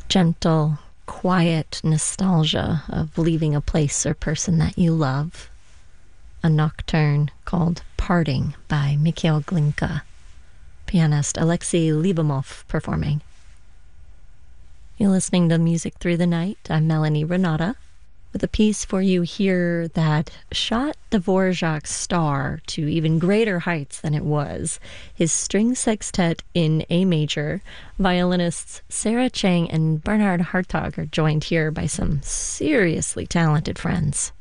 gentle, quiet nostalgia of leaving a place or person that you love. A nocturne called Parting by Mikhail Glinka. Pianist Alexei Lyubimov performing. You're listening to Music Through the Night. I'm Melanie Renata with a piece for you here that shot Dvorak's star to even greater heights than it was. His string sextet in A major, violinists Sarah Chang and Bernhard Hartog are joined here by some seriously talented friends.